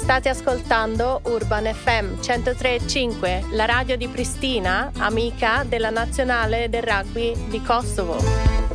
State ascoltando Urban FM 103.5, la radio di Pristina, amica della nazionale del rugby di Kosovo.